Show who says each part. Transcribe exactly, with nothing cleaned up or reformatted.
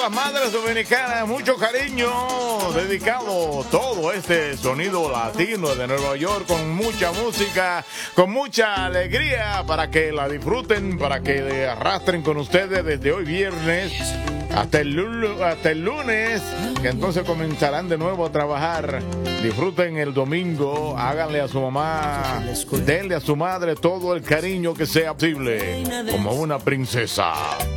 Speaker 1: las madres dominicanas, mucho cariño dedicado todo este sonido latino de Nueva York con mucha música, con mucha alegría para que la disfruten, para que arrastren con ustedes desde hoy viernes hasta el, lunes, hasta el lunes, que entonces comenzarán de nuevo a trabajar. Disfruten el domingo, háganle a su mamá, denle a su madre todo el cariño que sea posible, como una princesa.